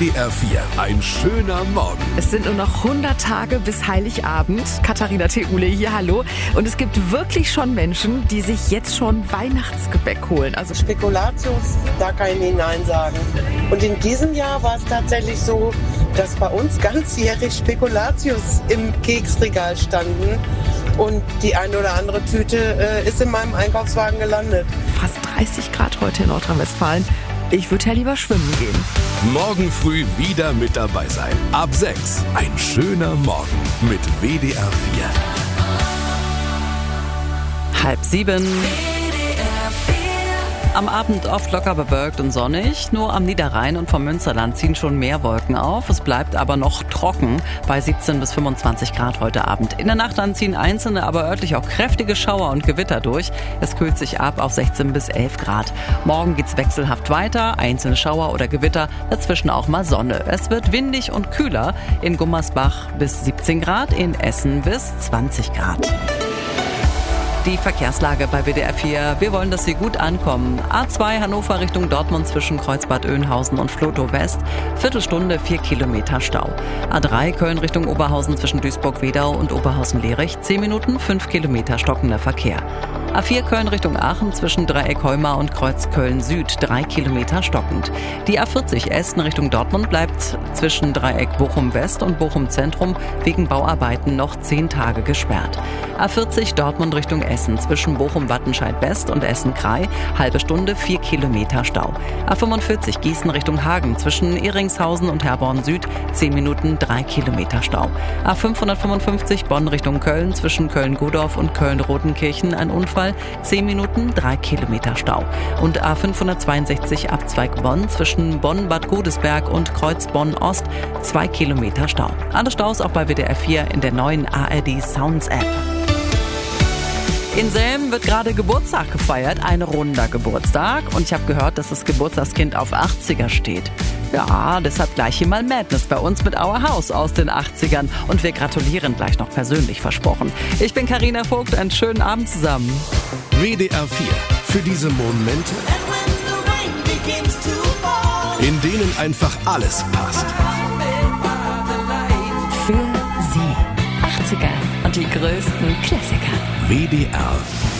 WDR 4, ein schöner Morgen. Es sind nur noch 100 Tage bis Heiligabend. Katharina Theule hier, hallo. Und es gibt wirklich schon Menschen, die sich jetzt schon Weihnachtsgebäck holen. Also Spekulatius, da kann ich nicht Nein sagen. Und in diesem Jahr war es tatsächlich so, dass bei uns ganzjährig Spekulatius im Keksregal standen. Und die eine oder andere Tüte ist in meinem Einkaufswagen gelandet. fast 30 Grad heute in Nordrhein-Westfalen. Ich würde ja lieber schwimmen gehen. Morgen früh wieder mit dabei sein. Ab 6, ein schöner Morgen mit WDR 4. 6:30. Am Abend oft locker bewölkt und sonnig. Nur am Niederrhein und vom Münsterland ziehen schon mehr Wolken auf. Es bleibt aber noch trocken bei 17 bis 25 Grad heute Abend. In der Nacht dann ziehen einzelne, aber örtlich auch kräftige Schauer und Gewitter durch. Es kühlt sich ab auf 16 bis 11 Grad. Morgen geht's wechselhaft weiter. Einzelne Schauer oder Gewitter, dazwischen auch mal Sonne. Es wird windig und kühler. In Gummersbach bis 17 Grad, in Essen bis 20 Grad. Die Verkehrslage bei WDR 4. Wir wollen, dass Sie gut ankommen. A2 Hannover Richtung Dortmund zwischen Kreuzbad Oeynhausen und Flotow West. Viertelstunde 4 Kilometer Stau. A3 Köln Richtung Oberhausen zwischen Duisburg-Wedau und Oberhausen-Lierich. 10 Minuten, 5 Kilometer stockender Verkehr. A4 Köln Richtung Aachen zwischen Dreieck Heumar und Kreuz Köln Süd 3 Kilometer stockend. Die A40 Essen Richtung Dortmund bleibt zwischen Dreieck Bochum West und Bochum Zentrum wegen Bauarbeiten noch 10 Tage gesperrt. A40 Dortmund Richtung Essen zwischen Bochum Wattenscheid West und Essen Krai halbe Stunde 4 Kilometer Stau. A45 Gießen Richtung Hagen zwischen Ehringshausen und Herborn Süd 10 Minuten 3 Kilometer Stau. A555 Bonn Richtung Köln zwischen Köln-Godorf und Köln-Rodenkirchen ein Unfall. 10 Minuten, 3 Kilometer Stau. Und A562 Abzweig Bonn zwischen Bonn-Bad Godesberg und Kreuz Bonn-Ost 2 Kilometer Stau. Alle Staus auch bei WDR 4 in der neuen ARD Sounds App. In Selm wird gerade Geburtstag gefeiert, ein runder Geburtstag. Und ich habe gehört, dass das Geburtstagskind auf 80er steht. Ja, deshalb gleich hier mal Madness bei uns mit Our House aus den 80ern. Und wir gratulieren gleich noch persönlich, versprochen. Ich bin Carina Vogt, einen schönen Abend zusammen. WDR 4, für diese Momente, in denen einfach alles passt. Für Sie. 80er und die größten Klassiker. WDR